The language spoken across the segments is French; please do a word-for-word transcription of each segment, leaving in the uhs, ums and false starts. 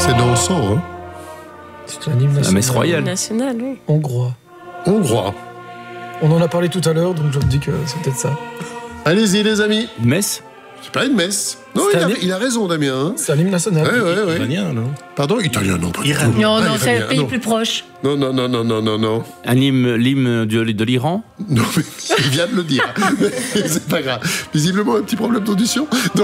C'est dansant, hein. C'est un hymne national. La messe royale. National, oui. Hongrois. Hongrois. On en a parlé tout à l'heure, donc je me dis que c'est peut-être ça. Allez-y, les amis. Une messe? C'est pas une messe. Non, C'est il a, un- il a raison, Damien. Hein. C'est un hymne national. Ouais, ouais, ouais. Iranien, non? Pardon, italien, non, pas du tout. Non, Ah, non, c'est iranien, le pays non. le plus proche. Non, non, non, non, non, non, non. Un hymne, l'hymne de, de l'Iran? Non, mais il vient de le dire. Mais c'est pas grave. Visiblement, un petit problème d'audition. Non,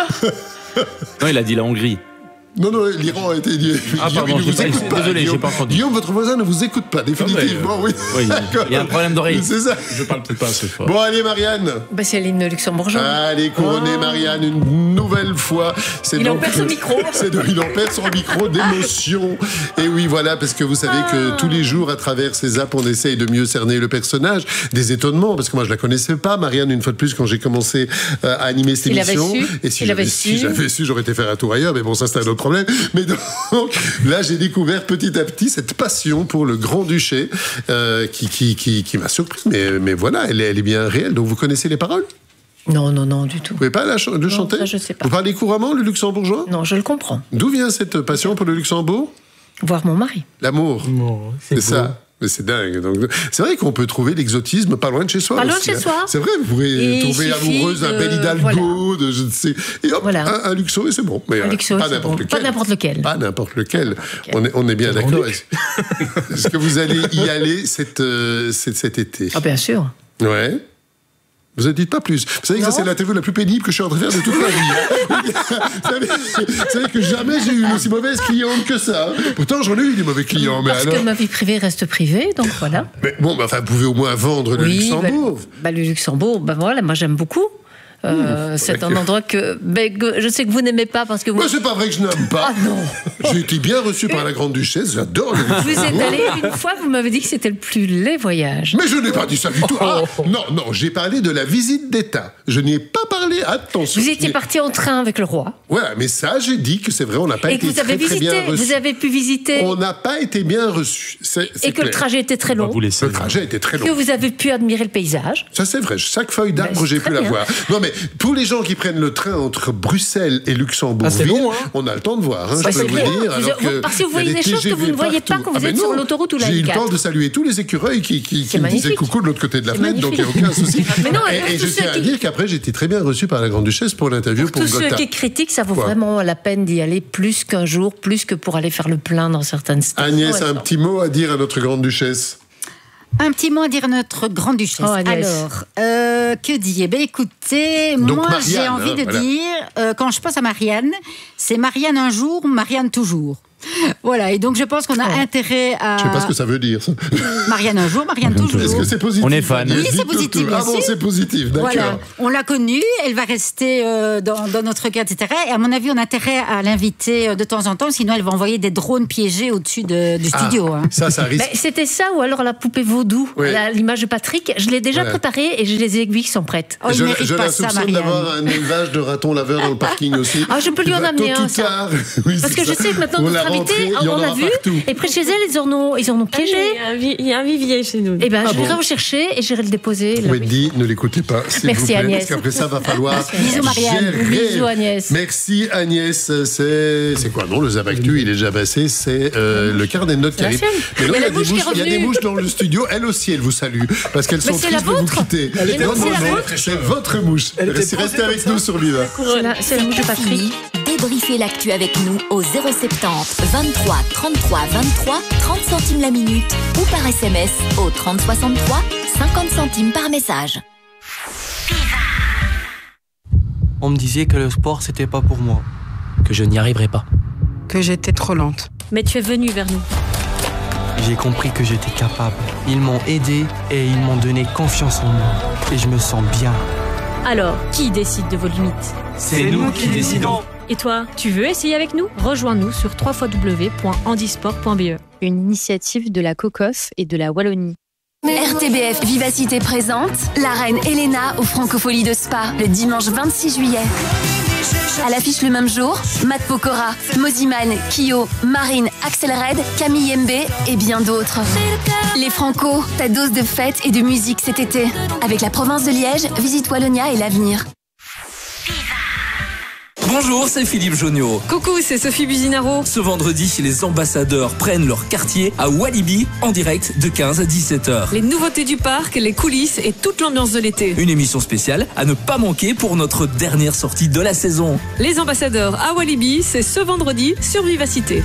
Non, il a dit la Hongrie. non, non, l'Iran a été dit. Ah, pardon, il ne j'ai vous pas- écoute pas. désolé, j'ai Guillaume. pas entendu. Guillaume, votre voisin ne vous écoute pas, définitivement, oui. Oui, D'accord. il y a un problème d'oreille. C'est ça. Je parle peut-être pas assez fort. Bon, allez, Marianne. Bah, c'est l'hymne luxembourgeois. Allez, couronner Oh. Marianne une nouvelle fois. C'est Il donc- en perd son micro. C'est donc- il en perd son micro d'émotion. Et oui, voilà, parce que vous savez que tous les jours, à travers ces apps, on essaye de mieux cerner le personnage. Des étonnements, parce que moi, je la connaissais pas, Marianne, une fois de plus, quand j'ai commencé euh, à animer cette Il avait émission. su. Et si Il j'avais avait su, su. j'avais su, j'aurais été faire un tour ailleurs, mais bon, ça, c'est un autre problème. Mais donc, là, j'ai découvert petit à petit cette passion pour le Grand-Duché euh, qui, qui, qui, qui m'a surpris. Mais, mais voilà, elle est, elle est bien réelle. Donc, vous connaissez les paroles? Non, non, non, du tout. Vous pouvez pas la ch- le chanter? ça, je sais pas. Vous parlez couramment le luxembourgeois? Non, je le comprends. D'où vient cette passion pour le Luxembourg? Voir mon mari. L'amour. Bon, C'est beau. ça. Mais c'est dingue. Donc, c'est vrai qu'on peut trouver l'exotisme pas loin de chez soi. Pas loin de aussi, chez hein. soi. C'est vrai, vous pourrez Et il tomber suffit amoureuse d'un de- bel Hidalgo, de je ne sais. Et hop, Voilà. un, un luxo et c'est bon. Mais Un euh, luxo, pas c'est n'importe bon. lequel. Pas n'importe lequel. Pas n'importe lequel. On, est, on est bien C'est le d'accord. Grand-Duc. Est-ce que vous allez y aller cet, euh, cet, cet été? Ah, bien sûr. Ouais. Vous ne dites pas plus. Vous savez que ça, Non. c'est l'interview la plus pénible que je suis en train de faire de toute ma vie. hein. vous, savez, vous savez que jamais j'ai eu une aussi mauvaise cliente que ça. Pourtant, j'en ai eu des mauvais clients. Mais Parce alors... que ma vie privée reste privée, donc voilà. Mais bon, bah, enfin, vous pouvez au moins vendre le Oui, Luxembourg. Bah, bah, le Luxembourg, bah voilà, moi j'aime beaucoup. Euh, Mmh, c'est ouais. un endroit que, ben, que je sais que vous n'aimez pas parce que vous. Moi, c'est pas vrai que je n'aime pas. Ah non. J'ai été bien reçu par la Grande Duchesse. J'adore le Vous Luxembourg. êtes allé une fois, vous m'avez dit que c'était le plus laid voyage. Mais je n'ai pas dit ça du tout. Ah, non, non, j'ai parlé de la visite d'État. Je n'ai pas parlé, attention. Vous étiez Mais- parti en train avec le roi. Voilà, mais ça, j'ai dit que c'est vrai, on n'a pas Et été que vous avez très, très visité. bien reçu. Vous avez pu visiter. On n'a pas été bien reçu. C'est, c'est Et que le clair. trajet était très On va long. vous laisser. Le trajet était très long. Que vous avez pu admirer le paysage. Ça, c'est vrai. Chaque feuille d'arbre, Ben, c'est j'ai très pu la bien. voir. Non, mais pour les gens qui prennent le train entre Bruxelles et Luxembourg, Ah, c'est long, hein. on a le temps de voir. Hein, Bah, je c'est peux vous bien. dire. Vous- alors vous- que parce que vous il y a voyez des choses T G V que vous ne voyez pas partout. quand vous Ah, mais êtes sur non, l'autoroute ou la J'ai eu M le quatre. temps de saluer tous les écureuils qui, qui, qui C'est me disaient magnifique. coucou de l'autre côté de la C'est fenêtre, donc il n'y a aucun souci. Mais non, et pour et je tous ceux tiens à qui- dire qu'après, j'ai été très bien reçu par la Grande Duchesse pour l'interview pour, Tous ceux Gotha. qui critiquent, ça vaut Quoi vraiment la peine d'y aller plus qu'un jour, plus que pour aller faire le plein dans certaines stations. Agnès, un Ouais, petit mot à dire à notre Grande Duchesse. Un petit mot à dire à notre grande-duchesse. Oh, Agnès. Alors, euh, que dire? Eh bien, écoutez, Donc, moi, Marianne, j'ai envie hein, de voilà. dire, euh, quand je pense à Marianne, c'est Marianne un jour, Marianne toujours. Voilà, et donc je pense qu'on a Oh. intérêt à... Je ne sais pas ce que ça veut dire. ça. Marianne un jour, Marianne toujours. Est-ce que c'est positif? On est fan. Agnès Oui, c'est Dites-le positif, tout. bien Ah bon, sûr. c'est positif, d'accord. Voilà, on l'a connue, elle va rester euh, dans, dans notre cœur, et cetera. Et à mon avis, on a intérêt à l'inviter euh, de temps en temps, sinon elle va envoyer des drones piégés au-dessus de- du Ah, studio. hein. ça, ça risque. Mais c'était ça, ou alors la poupée vaudou, Oui. la- l'image de Patrick. Je l'ai déjà Voilà. préparée et j'ai les aiguilles qui sont prêtes. Oh, il je mérite je pas la ça, soupçonne Marianne. d'avoir un élevage de ratons laveurs dans le parking aussi. Ah, je peux lui en Tôt amener ou un, ça. tard. Oui, Parce c'est que je ça. sais que maintenant, Pour notre la invité, rentrée, il y en on a aura vu. partout. Et près de chez elle, ils en ont, ils en ont Ah oui, piégé. il y a un vi- il y a un vivier chez nous. Eh ben, Ah je bon. vais rechercher et j'irai le déposer. là. Wendy, ne l'écoutez pas, s'il Merci, vous plaît, Agnès. parce qu'après ça va falloir Bisous, Marianne. gérer. Bisous, Agnès. Merci Agnès. C'est c'est quoi non le Zabactu, il est déjà passé. C'est euh, le carnet de notes qui La arrive. sienne. Mais non, Mais il y la a des mouche qui est mouches, il y a des revenue. mouches dans le studio. Elles aussi, elles vous saluent parce qu'elles sont c'est la tristes de vous vôtre. quitter. Elle était Non, non, posée non, comme c'est votre mouche. Elle était Restez posée restez avec comme nous ça. sur l'île. C'est la, c'est la mouche de Patrick. Fini. Débriefez l'actu avec nous au zéro soixante-dix vingt-trois trente-trois vingt-trois, trente centimes la minute ou par S M S au trente soixante-trois, cinquante centimes par message. On me disait que le sport, c'était pas pour moi, que je n'y arriverais pas. Que j'étais trop lente. Mais tu es venu vers nous. J'ai compris que j'étais capable. Ils m'ont aidé et ils m'ont donné confiance en moi. Et je me sens bien. Alors, qui décide de vos limites? C'est nous qui décidons. Et toi, tu veux essayer avec nous? Rejoins-nous sur w w w point handisport point b e. Une initiative de la COCOF et de la Wallonie. R T B F Vivacité présente la reine Elena aux Francopholies de Spa le dimanche vingt-six juillet. À l'affiche le même jour, Matt Pokora, Moziman, Kyo, Marine, Axel Red, Camille Mb et bien d'autres. Les Franco, ta dose de fête et de musique cet été. Avec la province de Liège, Visite Wallonia et l'avenir. Bonjour, c'est Philippe Jonniot. Coucou, c'est Sophie Buzinaro. Ce vendredi, les ambassadeurs prennent leur quartier à Walibi en direct de quinze à dix-sept heures. Les nouveautés du parc, les coulisses et toute l'ambiance de l'été. Une émission spéciale à ne pas manquer pour notre dernière sortie de la saison. Les ambassadeurs à Walibi, c'est ce vendredi sur Vivacité.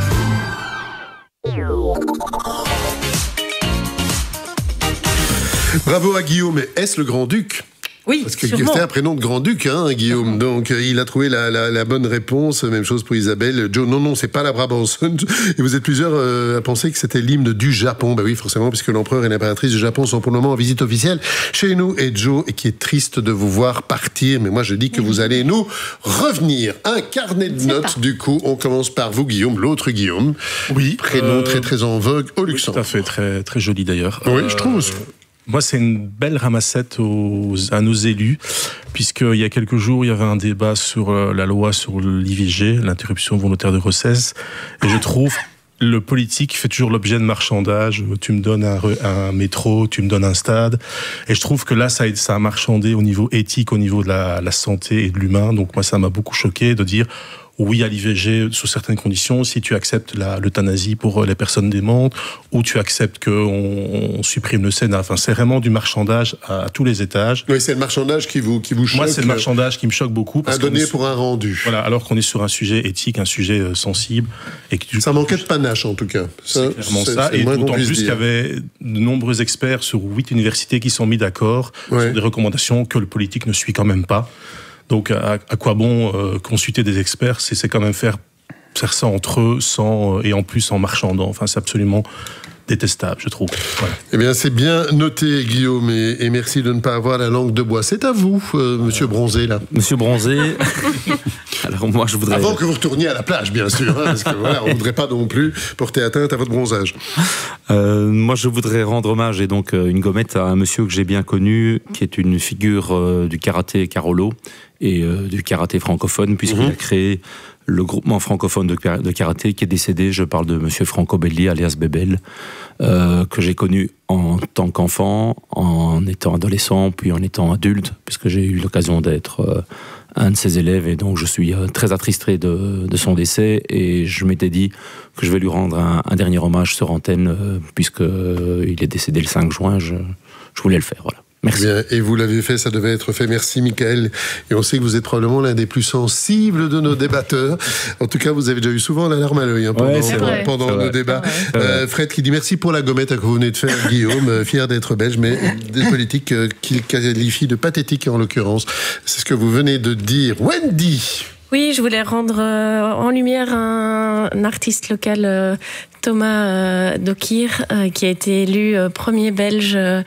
Bravo à Guillaume. Mais est-ce le Grand-Duc ? Oui, parce que sûrement. c'était un prénom de grand-duc, hein, Guillaume. Donc, euh, il a trouvé la, la, la bonne réponse. Même chose pour Isabelle. Joe, non, non, c'est pas la Brabançonne. Et vous êtes plusieurs euh, à penser que c'était l'hymne du Japon. Ben oui, forcément, puisque l'empereur et l'impératrice du Japon sont pour le moment en visite officielle chez nous. Et Joe, et qui est triste de vous voir partir. Mais moi, je dis que vous allez nous revenir. Un carnet de notes, du coup. On commence par vous, Guillaume, l'autre Guillaume. Oui. Prénom euh, très, très en vogue au Luxembourg. Oui, tout à fait, très, très joli d'ailleurs. Oui, euh, je trouve aussi. Moi, c'est une belle ramassette aux, à nos élus, puisqu'il y a quelques jours, il y avait un débat sur la loi sur l'I V G, l'interruption volontaire de grossesse, et je trouve le politique fait toujours l'objet de marchandage. Tu me donnes un, un métro, tu me donnes un stade, et je trouve que là, ça a, ça a marchandé au niveau éthique, au niveau de la, la santé et de l'humain. Donc moi, ça m'a beaucoup choqué de dire oui à l'I V G sous certaines conditions, si tu acceptes la, l'euthanasie pour les personnes démentes, ou tu acceptes qu'on on supprime le Sénat. Enfin, c'est vraiment du marchandage à, à tous les étages. Oui, c'est le marchandage qui vous, qui vous choque. Moi, c'est le marchandage qui me choque beaucoup. Parce un donné pour un rendu. Voilà, alors qu'on est sur un sujet éthique, un sujet euh, sensible. Et que, ça manquait de panache, en tout cas. Ça, c'est clairement c'est, ça. c'est et d'autant plus dire. qu'il y avait de nombreux experts sur huit universités qui sont mis d'accord ouais. sur des recommandations que le politique ne suit quand même pas. Donc, à, à quoi bon euh, consulter des experts si c'est quand même faire, faire ça entre eux sans, euh, et en plus en marchandant. Enfin, c'est absolument détestable, je trouve. Voilà. Eh bien, c'est bien noté, Guillaume, et, et merci de ne pas avoir la langue de bois. C'est à vous, euh, Monsieur Bronzé, là. Monsieur Bronzé. Alors moi, je voudrais. Avant que vous retourniez à la plage, bien sûr, hein, parce que voilà, on ne voudrait pas non plus porter atteinte à votre bronzage. Euh, moi, je voudrais rendre hommage et donc euh, une gommette à un monsieur que j'ai bien connu, qui est une figure euh, du karaté Carolo et euh, du karaté francophone, puisqu'il mm-hmm. a créé le groupement francophone de, de karaté qui est décédé. Je parle de monsieur Franco Belli, alias Bebel, euh, que j'ai connu en tant qu'enfant, en étant adolescent, puis en étant adulte, puisque j'ai eu l'occasion d'être euh, un de ses élèves, et donc je suis euh, très attristé de, de son décès, et je m'étais dit que je vais lui rendre un, un dernier hommage sur antenne, euh, puisqu'il euh, est décédé le cinq juin, je, je voulais le faire, voilà. Merci. Bien, et vous l'avez fait, ça devait être fait. Merci, Michael. Et on sait que vous êtes probablement l'un des plus sensibles de nos débatteurs. En tout cas, vous avez déjà eu souvent la larme à l'œil hein, pendant, ouais, pendant nos vrai. débats. Euh, Fred qui dit merci pour la gommette que vous venez de faire, Guillaume, fier d'être belge, mais des politiques euh, qu'il qualifie de pathétiques en l'occurrence. C'est ce que vous venez de dire. Wendy. Oui, je voulais rendre euh, en lumière un, un artiste local, euh, Thomas euh, Dokir, euh, qui a été élu euh, premier belge euh,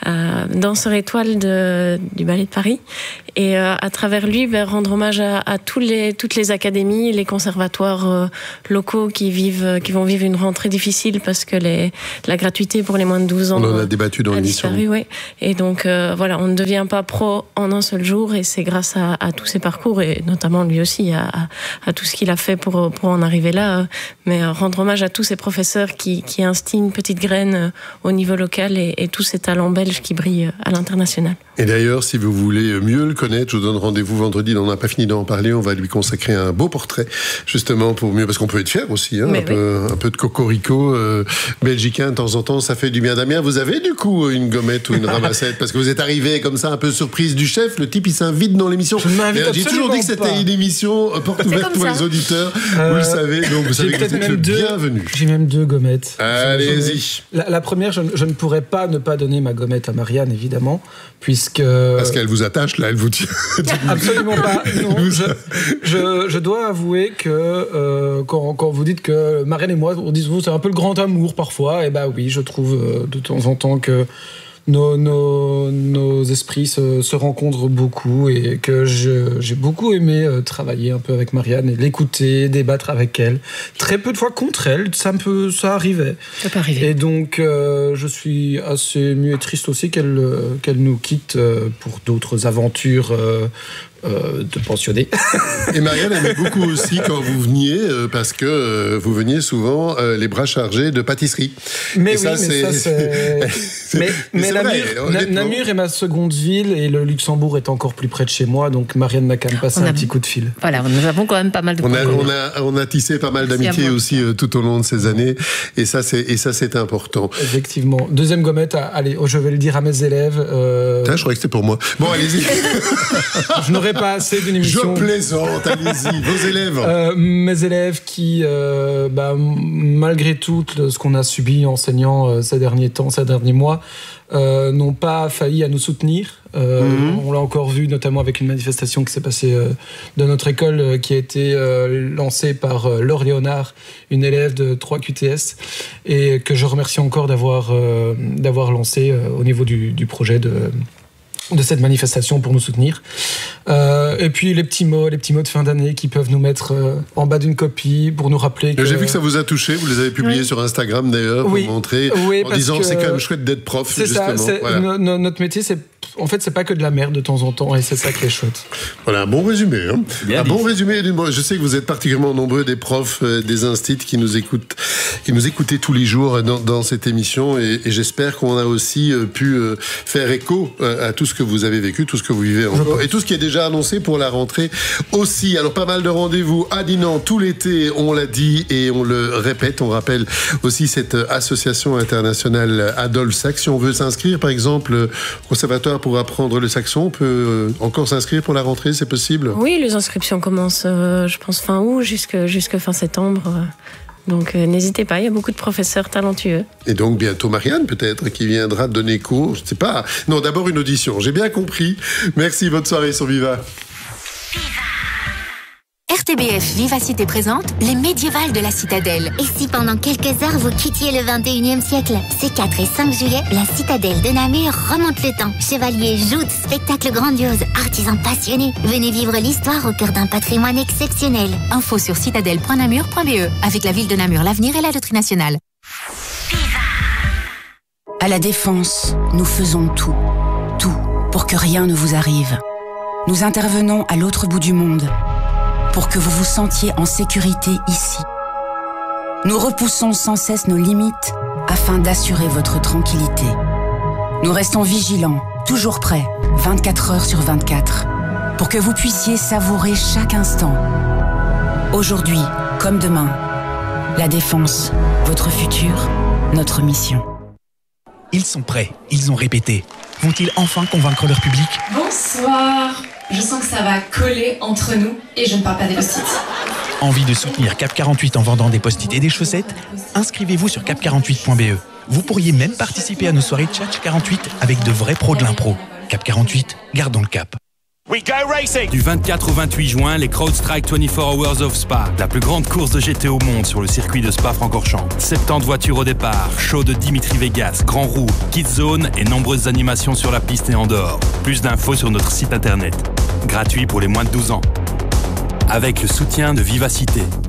danseur étoile de, du Ballet de Paris. Et euh, à travers lui, ben, rendre hommage à, à tous les, toutes les académies, les conservatoires euh, locaux qui vivent, qui vont vivre une rentrée difficile parce que les, la gratuité pour les moins de douze ans on en a débattu dans l'émission. Oui. Et donc euh, voilà, on ne devient pas pro en un seul jour, et c'est grâce à, à tous ces parcours, et notamment lui aussi, à, à, à tout ce qu'il a fait pour, pour en arriver là. Mais rendre hommage à tous ces professeurs qui, qui instillent une petite graine au niveau local, et, et tous ces talents belges qui brillent à l'international. Et d'ailleurs, si vous voulez mieux le connaître, je vous donne rendez-vous vendredi, on n'a pas fini d'en parler, on va lui consacrer un beau portrait, justement pour mieux, parce qu'on peut être fier aussi, hein, un, oui. peu, un peu de cocorico euh, belgicain de temps en temps, ça fait du bien. Damien, vous avez du coup une gommette ou une ramassette, parce que vous êtes arrivé comme ça, un peu surprise du chef, le type il s'invite dans l'émission. Je ne m'invite J'ai toujours dit que c'était pas. une émission porte ouverte pour ça. Les auditeurs, euh, vous le savez, donc vous savez que vous êtes le deux, bienvenu. J'ai même deux gommettes. Allez-y. La, la première, je, je ne pourrais pas ne pas donner ma gommette à Marianne, évidemment, puisque... Parce qu'elle vous attache, là, elle vous tient. Absolument pas. Non, je, je, je dois avouer que euh, quand, quand vous dites que Marianne et moi, on dit vous, c'est un peu le grand amour parfois, et bah oui, je trouve euh, de temps en temps que nos, nos, nos esprits se, se rencontrent beaucoup, et que je, j'ai beaucoup aimé euh, travailler un peu avec Marianne et l'écouter, débattre avec elle. Très peu de fois contre elle, ça, me peut, ça arrivait. Ça peut arriver. Et donc, euh, je suis assez ému et triste aussi qu'elle, euh, qu'elle nous quitte euh, pour d'autres aventures euh, euh, de pensionnés. Et Marianne aimait beaucoup aussi quand vous veniez, euh, parce que euh, vous veniez souvent euh, les bras chargés de pâtisserie. Mais et oui, ça, mais c'est... ça, c'est... mais, mais, mais Namur, vrai, Namur est ma seconde ville et le Luxembourg est encore plus près de chez moi, donc Marianne m'a quand même passé On a... un petit coup de fil. Voilà, nous avons quand même pas mal de on a, on a, on a tissé pas mal d'amitié aussi euh, tout au long de ces années, et ça, c'est, et ça, c'est important. Effectivement. Deuxième gommette, à, allez, oh, je vais le dire à mes élèves. Euh... Putain, je croyais que c'était pour moi. Bon, allez-y. Je n'aurais pas assez d'une émission. Je plaisante, allez-y. Vos élèves. Euh, mes élèves qui, euh, bah, malgré tout ce qu'on a subi enseignant euh, ces derniers temps, ces derniers mois, euh, n'ont pas failli à nous soutenir. Euh, mmh. On l'a encore vu, notamment avec une manifestation qui s'est passée euh, dans notre école, euh, qui a été euh, lancée par euh, Laure Léonard, une élève de trois Q T S, et que je remercie encore d'avoir, euh, d'avoir lancé euh, au niveau du, du projet de... de cette manifestation pour nous soutenir. Euh, et puis les petits mots, les petits mots de fin d'année qui peuvent nous mettre euh, en bas d'une copie pour nous rappeler que... J'ai vu que ça vous a touché, vous les avez publiés oui. sur Instagram d'ailleurs, oui. pour montrer, oui, en disant que c'est quand même chouette d'être prof, c'est justement. Ça, c'est, voilà. no, no, notre métier, c'est en fait, c'est pas que de la merde de temps en temps, et c'est ça qui est chouette. Voilà, un bon résumé. Hein. Bien un dit. bon résumé. Je sais que vous êtes particulièrement nombreux, des profs, euh, des instits qui nous écoutent, qui nous écoutaient tous les jours dans, dans cette émission, et, et j'espère qu'on a aussi euh, pu euh, faire écho euh, à tout ce que vous avez vécu, tout ce que vous vivez encore, et tout ce qui est déjà annoncé pour la rentrée aussi. Alors, pas mal de rendez-vous à Dinan tout l'été, on l'a dit et on le répète. On rappelle aussi cette association internationale Adolphe Sax. Si on veut s'inscrire, par exemple, au conservatoire pour apprendre le saxon, on peut encore s'inscrire pour la rentrée, c'est possible ? Oui, les inscriptions commencent, euh, je pense, fin août jusqu'à jusqu'à fin septembre. Donc euh, n'hésitez pas, il y a beaucoup de professeurs talentueux. Et donc bientôt Marianne peut-être qui viendra donner cours, je ne sais pas. Non, d'abord une audition, j'ai bien compris. Merci, bonne soirée sur Viva. R T B F Vivacité présente les médiévales de la Citadelle. Et si pendant quelques heures vous quittiez le vingt et unième siècle ? Ces quatre et cinq juillet, la Citadelle de Namur remonte le temps. Chevaliers, joutes, spectacles grandioses, artisans passionnés. Venez vivre l'histoire au cœur d'un patrimoine exceptionnel. Info sur citadelle point namur point b e. Avec la ville de Namur, l'avenir et la loterie nationale. À la Défense, nous faisons tout. Tout pour que rien ne vous arrive. Nous intervenons à l'autre bout du monde pour que vous vous sentiez en sécurité ici. Nous repoussons sans cesse nos limites afin d'assurer votre tranquillité. Nous restons vigilants, toujours prêts, vingt-quatre heures sur vingt-quatre, pour que vous puissiez savourer chaque instant. Aujourd'hui, comme demain, la Défense, votre futur, notre mission. Ils sont prêts, ils ont répété. Vont-ils enfin convaincre leur public ? Bonsoir. Je sens que ça va coller entre nous et je ne parle pas des post-it. Envie de soutenir Cap quarante-huit en vendant des post-it et des chaussettes ? Inscrivez-vous sur cap quarante-huit point b e. Vous pourriez même participer à nos soirées Tchatch quarante-huit avec de vrais pros de l'impro. Cap quarante-huit, gardons le cap. We go racing. Du vingt-quatre au vingt-huit juin, les CrowdStrike vingt-quatre Hours of Spa, la plus grande course de G T au monde sur le circuit de Spa-Francorchamps. soixante-dix voitures au départ, show de Dimitri Vegas, Grand Roue, Kids Zone et nombreuses animations sur la piste et en dehors. Plus d'infos sur notre site internet. Gratuit pour les moins de douze ans. Avec le soutien de Vivacité.